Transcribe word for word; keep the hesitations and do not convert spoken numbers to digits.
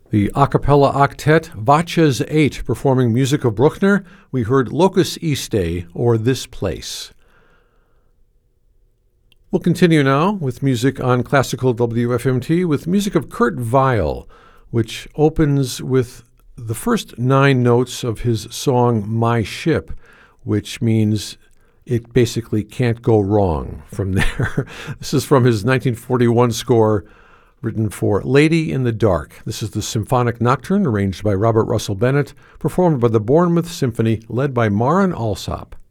The a cappella octet Vaches eight performing music of Bruckner. We heard Locus Iste, or This Place. We'll continue now with music on Classical W F M T with music of Kurt Weill, which opens with the first nine notes of his song My Ship, which means it basically can't go wrong from there. This is from his nineteen forty-one score written for Lady in the Dark. This is the Symphonic Nocturne, arranged by Robert Russell Bennett, performed by the Bournemouth Symphony, led by Maren Alsop.